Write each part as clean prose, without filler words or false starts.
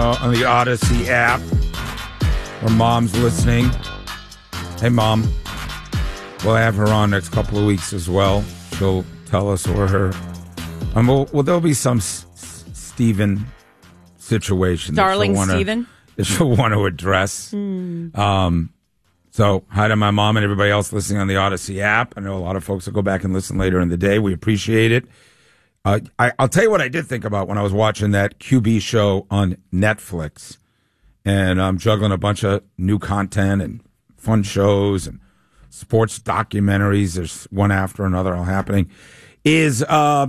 on the Odyssey app. Her mom's listening. Hey, Mom. We'll have her on next couple of weeks as well. She'll tell us where her... well, there'll be some Stephen situation. Darling Stephen? That she'll want to address. So, hi to my mom and everybody else listening on the Odyssey app. I know a lot of folks will go back and listen later in the day. We appreciate it. I'll tell you what I did think about when I was watching that QB show on Netflix. And I'm juggling a bunch of new content and fun shows and sports documentaries. There's one after another all happening. It's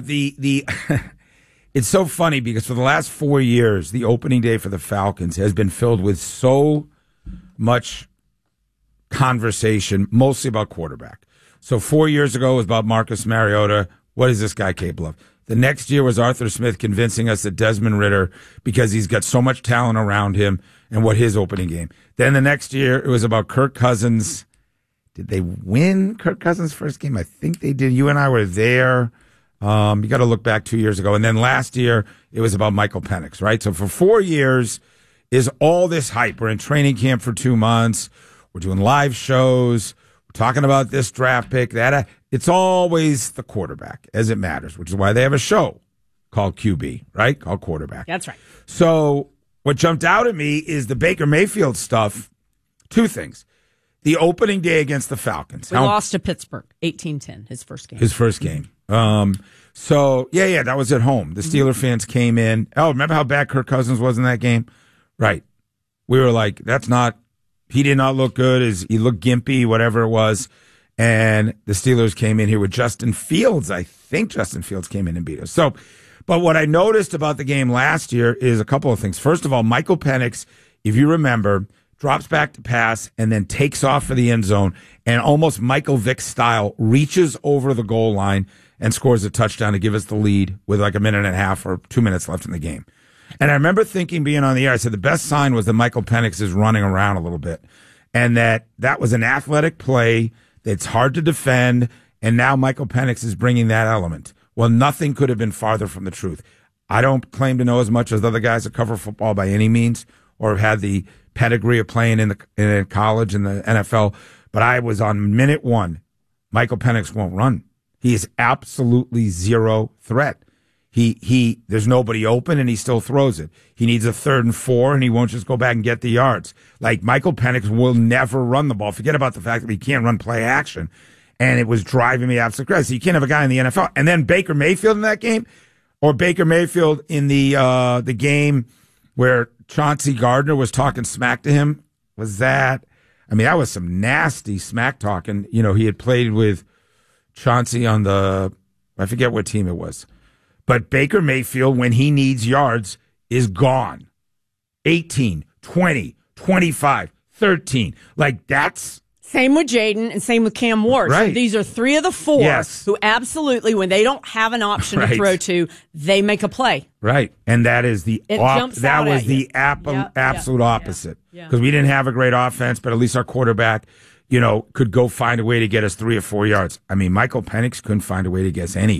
so funny because for the last 4 years, the opening day for the Falcons has been filled with so much conversation, mostly about quarterback. So 4 years ago it was about Marcus Mariota. What is this guy capable of? The next year was Arthur Smith convincing us that Desmond Ridder, because he's got so much talent around him, and what his opening game. Then the next year it was about Kirk Cousins. Did they win Kirk Cousins' first game? I think they did. You and I were there. You got to look back 2 years ago. And then last year it was about Michael Penix, right? So for 4 years is all this hype. We're in training camp for 2 months. We're doing live shows. We're talking about this draft pick, that. It's always the quarterback as it matters, which is why they have a show called QB, right? Called Quarterback. That's right. So what jumped out at me is the Baker Mayfield stuff. 2 things. The opening day against the Falcons. We lost to Pittsburgh, 18-10, his first game. So, that was at home. The Steeler fans came in. Oh, remember how bad Kirk Cousins was in that game? Right. We were like, he did not look good. He looked gimpy, whatever it was. And the Steelers came in here with Justin Fields. I think Justin Fields came in and beat us. So, but what I noticed about the game last year is a couple of things. First of all, Michael Penix, if you remember, drops back to pass and then takes off for the end zone and almost Michael Vick style reaches over the goal line and scores a touchdown to give us the lead with like a minute and a half or 2 minutes left in the game. And I remember thinking, being on the air, I said the best sign was that Michael Penix is running around a little bit and that was an athletic play that's hard to defend, and now Michael Penix is bringing that element. Well, nothing could have been farther from the truth. I don't claim to know as much as other guys that cover football by any means or have had the pedigree of playing in college and the NFL, but I was on minute 1. Michael Penix won't run. He is absolutely zero threat. There's nobody open and he still throws it. He needs a 3rd and 4 and he won't just go back and get the yards. Like Michael Penix will never run the ball. Forget about the fact that he can't run play action. And it was driving me absolutely crazy. You can't have a guy in the NFL. And then Baker Mayfield in that game, or Baker Mayfield in the game where Chauncey Gardner was talking smack to him. That was some nasty smack talking. You know, he had played with Chauncey on I forget what team it was. But Baker Mayfield, when he needs yards, is gone. 18, 20, 25, 13. Like, that's... Same with Jaden and same with Cam Ward. Right. So these are 3 of the 4 who absolutely, when they don't have an option to throw to, they make a play. Right. And that is absolute opposite. Because we didn't have a great offense, but at least our quarterback, could go find a way to get us 3 or 4 yards. I mean, Michael Penix couldn't find a way to get us any